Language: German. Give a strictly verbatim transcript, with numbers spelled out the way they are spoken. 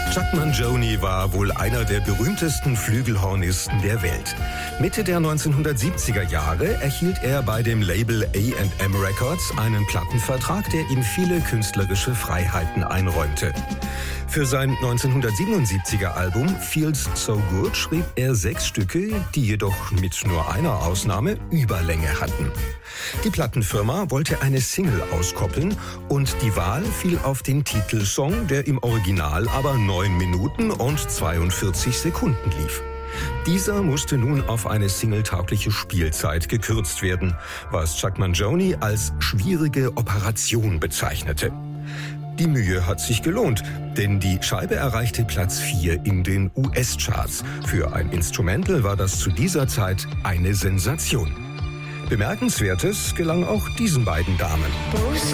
Chuck Mangione war wohl einer der berühmtesten Flügelhornisten der Welt. Mitte der neunzehnhundertsiebziger Jahre erhielt er bei dem Label A and M Records einen Plattenvertrag, der ihm viele künstlerische Freiheiten einräumte. Für sein neunzehnhundertsiebenundsiebziger Album Feels So Good schrieb er sechs Stücke, die jedoch mit nur einer Ausnahme Überlänge hatten. Die Plattenfirma wollte eine Single auskoppeln und die Wahl fiel auf den Titelsong, der im Original aber neun Minuten und zweiundvierzig Sekunden lief. Dieser musste nun auf eine singletaugliche Spielzeit gekürzt werden, was Chuck Mangione als schwierige Operation bezeichnete. Die Mühe hat sich gelohnt, denn die Scheibe erreichte Platz vier in den U S-Charts. Für ein Instrumental war das zu dieser Zeit eine Sensation. Bemerkenswertes gelang auch diesen beiden Damen.